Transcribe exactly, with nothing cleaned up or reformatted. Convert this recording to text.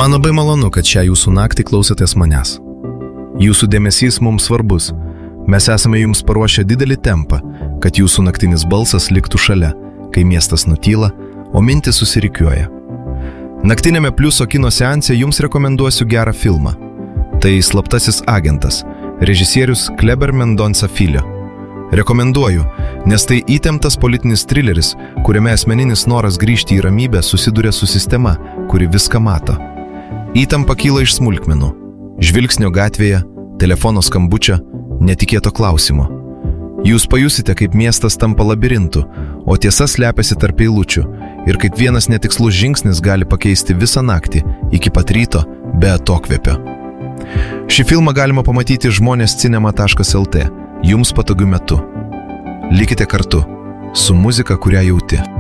Man labai malonu, kad šią jūsų naktį klausotės manęs. Jūsų dėmesys mums svarbus. Mes esame jums paruošę didelį tempą, kad jūsų naktinis balsas liktų šalia, kai miestas nutyla, o mintis susirikiuoja. Naktinėme Pliuso kino seanse jums rekomenduosiu gerą filmą. Tai Slaptasis agentas, režisierius Kleber Mendonca Filho. Rekomenduoju, nes tai įtemptas politinis trileris, kuriame asmeninis noras grįžti į ramybę susiduria su sistema, kuri viską mato. Įtampa kyla iš smulkmenų, žvilgsnio gatvėje, telefono skambučio, netikėto klausimo. Jūs pajusite, kaip miestas tampa labirintu, o tiesa slepiasi tarp eilučių ir kaip vienas netikslus žingsnis gali pakeisti visą naktį iki pat ryto be atokvėpio. Šį filmą galima pamatyti žmonės cinema taškas el tė, jums patogiu metu. Likite kartu, su muzika, kurią jauti.